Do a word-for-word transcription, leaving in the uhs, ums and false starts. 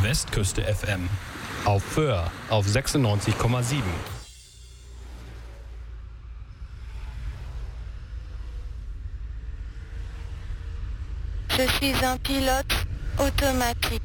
Westküste F M. Auf Föhr auf sechsundneunzig Komma sieben. Je suis un pilote automatique.